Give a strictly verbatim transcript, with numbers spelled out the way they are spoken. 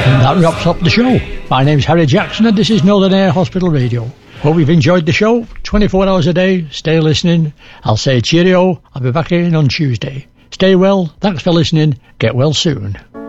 And that wraps up the show. My name's Harry Jackson and this is Northern Air Hospital Radio. Hope you've enjoyed the show. twenty-four hours a day. Stay listening. I'll say cheerio. I'll be back in on Tuesday. Stay well. Thanks for listening. Get well soon.